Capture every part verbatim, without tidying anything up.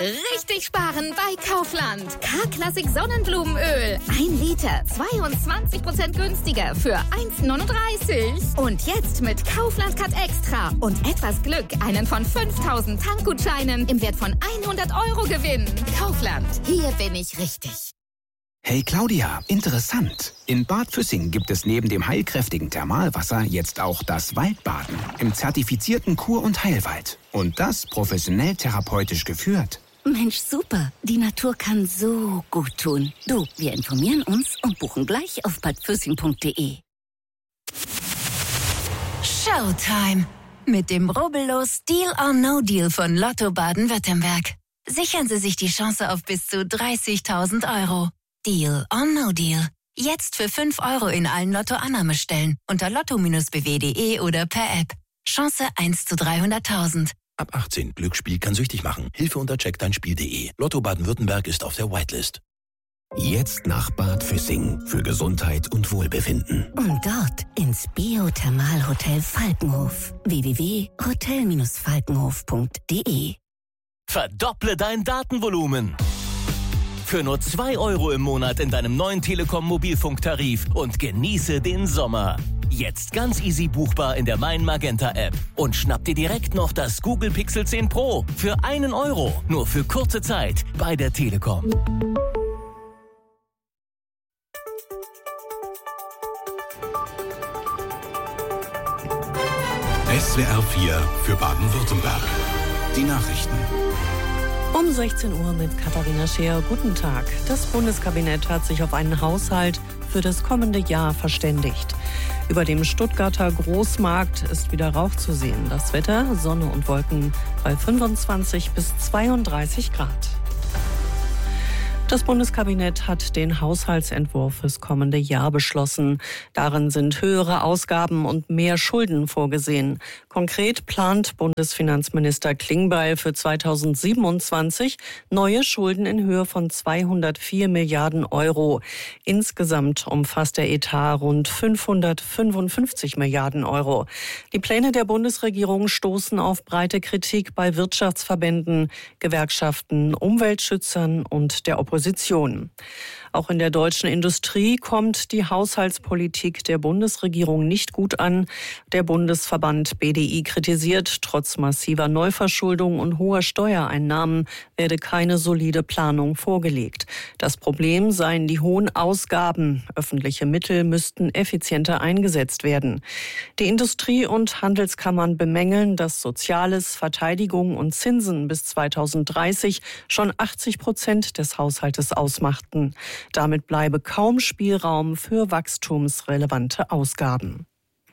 Richtig sparen bei Kaufland. K-Klassik Sonnenblumenöl. Ein Liter, zweiundzwanzig Prozent günstiger für eins neununddreißig. Und jetzt mit Kaufland Cut Extra und etwas Glück einen von fünftausend Tankgutscheinen im Wert von hundert Euro gewinnen. Kaufland, hier bin ich richtig. Hey Claudia, interessant. In Bad Füssing gibt es neben dem heilkräftigen Thermalwasser jetzt auch das Waldbaden im zertifizierten Kur- und Heilwald. Und das professionell therapeutisch geführt. Mensch, super. Die Natur kann so gut tun. Du, wir informieren uns und buchen gleich auf bad füssing punkt de. Showtime. Mit dem rubbellos Deal or No Deal von Lotto Baden-Württemberg. Sichern Sie sich die Chance auf bis zu dreißigtausend Euro. Deal or No Deal. Jetzt für fünf Euro in allen Lotto-Annahmestellen unter lotto b w punkt de oder per App. Chance eins zu dreihunderttausend. Ab achtzehn. Glücksspiel kann süchtig machen. Hilfe unter check dein spiel punkt de. Lotto Baden-Württemberg ist auf der Whitelist. Jetzt nach Bad Füssing für Gesundheit und Wohlbefinden. Und dort ins Biothermalhotel Falkenhof. w w w punkt hotel Bindestrich falkenhof punkt de. Verdopple dein Datenvolumen. Für nur zwei Euro im Monat in deinem neuen Telekom-Mobilfunktarif und genieße den Sommer. Jetzt ganz easy buchbar in der Mein Magenta App. Und schnapp dir direkt noch das Google Pixel zehn Pro für einen Euro. Nur für kurze Zeit bei der Telekom. S W R vier für Baden-Württemberg. Die Nachrichten. Um sechzehn Uhr mit Katharina Scheer. Guten Tag. Das Bundeskabinett hat sich auf einen Haushalt für das kommende Jahr verständigt. Über dem Stuttgarter Großmarkt ist wieder Rauch zu sehen. Das Wetter, Sonne und Wolken bei fünfundzwanzig bis zweiunddreißig Grad. Das Bundeskabinett hat den Haushaltsentwurf fürs kommende Jahr beschlossen. Darin sind höhere Ausgaben und mehr Schulden vorgesehen. Konkret plant Bundesfinanzminister Klingbeil für zweitausendsiebenundzwanzig neue Schulden in Höhe von zweihundertvier Milliarden Euro. Insgesamt umfasst der Etat rund fünfhundertfünfundfünfzig Milliarden Euro. Die Pläne der Bundesregierung stoßen auf breite Kritik bei Wirtschaftsverbänden, Gewerkschaften, Umweltschützern und der Opposition. Opposition. Auch in der deutschen Industrie kommt die Haushaltspolitik der Bundesregierung nicht gut an. Der Bundesverband B D I kritisiert, trotz massiver Neuverschuldung und hoher Steuereinnahmen werde keine solide Planung vorgelegt. Das Problem seien die hohen Ausgaben. Öffentliche Mittel müssten effizienter eingesetzt werden. Die Industrie- und Handelskammern bemängeln, dass Soziales, Verteidigung und Zinsen bis zweitausenddreißig schon achtzig Prozent des Haushaltes ausmachten. Damit bleibe kaum Spielraum für wachstumsrelevante Ausgaben.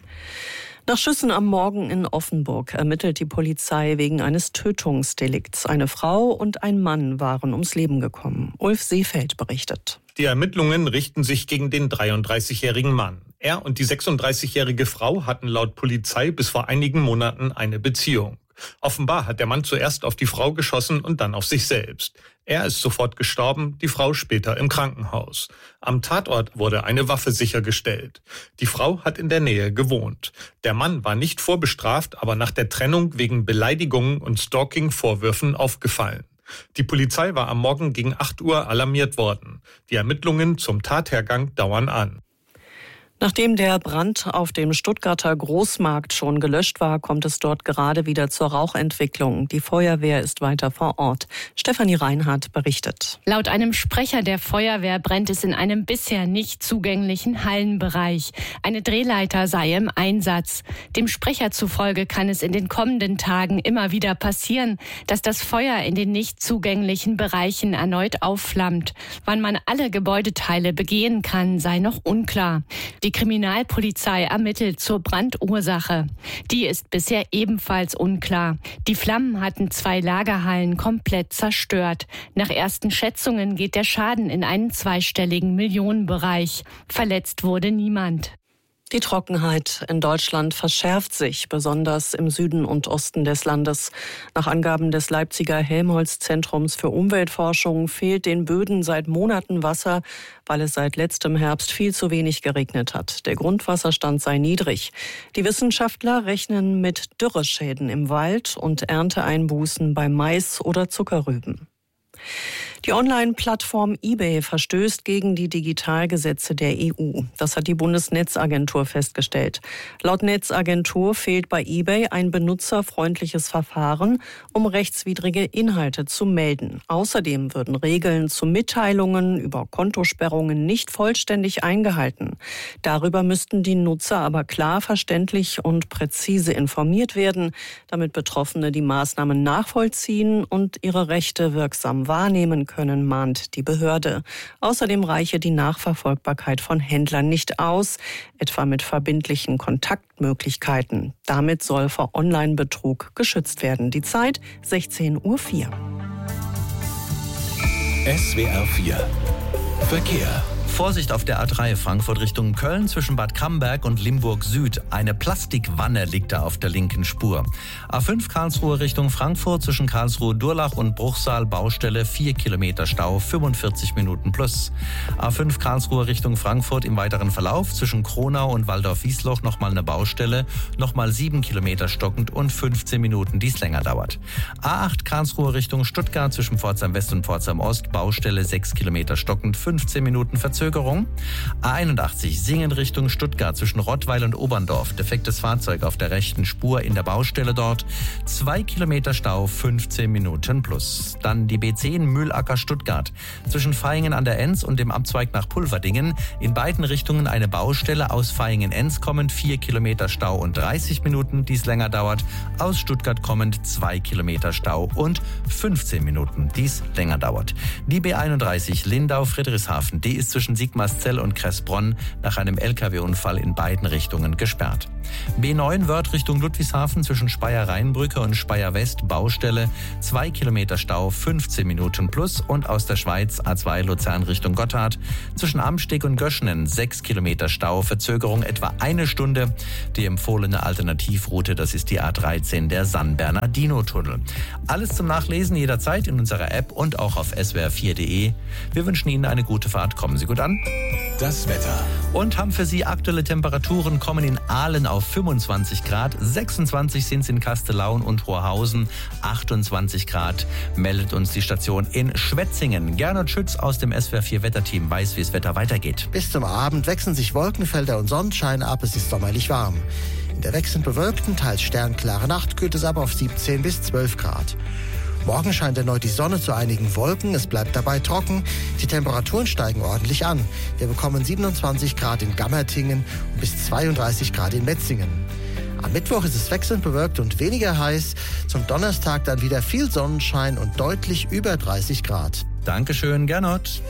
Nach Schüssen am Morgen in Offenburg ermittelt die Polizei wegen eines Tötungsdelikts. Eine Frau und ein Mann waren ums Leben gekommen. Ulf Seefeld berichtet. Die Ermittlungen richten sich gegen den dreiunddreißigjährigen Mann. Er und die sechsunddreißigjährige Frau hatten laut Polizei bis vor einigen Monaten eine Beziehung. Offenbar hat der Mann zuerst auf die Frau geschossen und dann auf sich selbst. Er ist sofort gestorben, die Frau später im Krankenhaus. Am Tatort wurde eine Waffe sichergestellt. Die Frau hat in der Nähe gewohnt. Der Mann war nicht vorbestraft, aber nach der Trennung wegen Beleidigungen und Stalking-Vorwürfen aufgefallen. Die Polizei war am Morgen gegen acht Uhr alarmiert worden. Die Ermittlungen zum Tathergang dauern an. Nachdem der Brand auf dem Stuttgarter Großmarkt schon gelöscht war, kommt es dort gerade wieder zur Rauchentwicklung. Die Feuerwehr ist weiter vor Ort. Stefanie Reinhardt berichtet. Laut einem Sprecher der Feuerwehr brennt es in einem bisher nicht zugänglichen Hallenbereich. Eine Drehleiter sei im Einsatz. Dem Sprecher zufolge kann es in den kommenden Tagen immer wieder passieren, dass das Feuer in den nicht zugänglichen Bereichen erneut aufflammt. Wann man alle Gebäudeteile begehen kann, sei noch unklar. Die Die Kriminalpolizei ermittelt zur Brandursache. Die ist bisher ebenfalls unklar. Die Flammen hatten zwei Lagerhallen komplett zerstört. Nach ersten Schätzungen geht der Schaden in einen zweistelligen Millionenbereich. Verletzt wurde niemand. Die Trockenheit in Deutschland verschärft sich, besonders im Süden und Osten des Landes. Nach Angaben des Leipziger Helmholtz-Zentrums für Umweltforschung fehlt den Böden seit Monaten Wasser, weil es seit letztem Herbst viel zu wenig geregnet hat. Der Grundwasserstand sei niedrig. Die Wissenschaftler rechnen mit Dürreschäden im Wald und Ernteeinbußen bei Mais oder Zuckerrüben. Die Online-Plattform eBay verstößt gegen die Digitalgesetze der E U. Das hat die Bundesnetzagentur festgestellt. Laut Netzagentur fehlt bei eBay ein benutzerfreundliches Verfahren, um rechtswidrige Inhalte zu melden. Außerdem würden Regeln zu Mitteilungen über Kontosperrungen nicht vollständig eingehalten. Darüber müssten die Nutzer aber klar, verständlich und präzise informiert werden, damit Betroffene die Maßnahmen nachvollziehen und ihre Rechte wirksam wahrnehmen können, mahnt die Behörde. Außerdem reiche die Nachverfolgbarkeit von Händlern nicht aus, etwa mit verbindlichen Kontaktmöglichkeiten. Damit soll vor Online-Betrug geschützt werden. Die Zeit sechzehn Uhr vier. S W R vier Verkehr. Vorsicht auf der A drei Frankfurt Richtung Köln zwischen Bad Camberg und Limburg Süd. Eine Plastikwanne liegt da auf der linken Spur. A fünf Karlsruhe Richtung Frankfurt zwischen Karlsruhe Durlach und Bruchsal Baustelle vier Kilometer Stau, fünfundvierzig Minuten plus. A fünf Karlsruhe Richtung Frankfurt im weiteren Verlauf zwischen Kronau und Waldorf-Wiesloch nochmal eine Baustelle, nochmal sieben Kilometer stockend und fünfzehn Minuten, die es länger dauert. A acht Karlsruhe Richtung Stuttgart zwischen Pforzheim West und Pforzheim Ost, Baustelle sechs Kilometer stockend, fünfzehn Minuten Verzögerung. A einundachtzig Singen Richtung Stuttgart zwischen Rottweil und Oberndorf. Defektes Fahrzeug auf der rechten Spur in der Baustelle dort. zwei Kilometer Stau, fünfzehn Minuten plus. Dann die B zehn Mühlacker Stuttgart. Zwischen Vaihingen an der Enz und dem Abzweig nach Pulverdingen. In beiden Richtungen eine Baustelle. Aus Vaihingen-Enz kommend vier Kilometer Stau und dreißig Minuten, die es länger dauert. Aus Stuttgart kommend zwei Kilometer Stau und fünfzehn Minuten, die es länger dauert. Die B einunddreißig Lindau-Friedrichshafen. Die ist zwischen Sigmarszell und Kressbronn nach einem L K W-Unfall in beiden Richtungen gesperrt. B neun Wörth Richtung Ludwigshafen zwischen Speyer-Rheinbrücke und Speyer-West Baustelle, zwei Kilometer Stau, fünfzehn Minuten plus. Und aus der Schweiz A zwei Luzern Richtung Gotthard zwischen Amsteg und Göschenen sechs Kilometer Stau, Verzögerung etwa eine Stunde. Die empfohlene Alternativroute, das ist die A dreizehn, der San-Bernardino-Tunnel. Alles zum Nachlesen jederzeit in unserer App und auch auf s w r vier punkt d e. Wir wünschen Ihnen eine gute Fahrt. Kommen Sie gut an. Das Wetter. Und haben für Sie aktuelle Temperaturen, kommen in Aalen auf fünfundzwanzig Grad, sechsundzwanzig sind es in Kastellaun und Horhausen, achtundzwanzig Grad meldet uns die Station in Schwetzingen. Gernot Schütz aus dem S W R vier Wetterteam weiß, wie das Wetter weitergeht. Bis zum Abend wechseln sich Wolkenfelder und Sonnenschein ab, es ist sommerlich warm. In der wechselnd bewölkten, teils sternklare Nacht kühlt es aber auf siebzehn bis zwölf Grad. Morgen scheint erneut die Sonne zu einigen Wolken, es bleibt dabei trocken. Die Temperaturen steigen ordentlich an. Wir bekommen siebenundzwanzig Grad in Gammertingen und bis zweiunddreißig Grad in Metzingen. Am Mittwoch ist es wechselnd bewölkt und weniger heiß. Zum Donnerstag dann wieder viel Sonnenschein und deutlich über dreißig Grad. Dankeschön, Gernot.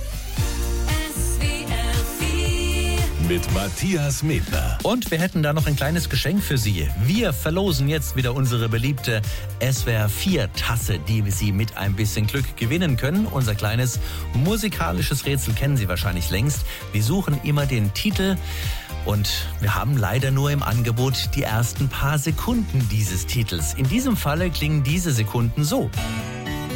Mit Matthias Medler. Und wir hätten da noch ein kleines Geschenk für Sie. Wir verlosen jetzt wieder unsere beliebte S W R vier Tasse, die Sie mit ein bisschen Glück gewinnen können. Unser kleines musikalisches Rätsel kennen Sie wahrscheinlich längst. Wir suchen immer den Titel und wir haben leider nur im Angebot die ersten paar Sekunden dieses Titels. In diesem Falle klingen diese Sekunden so.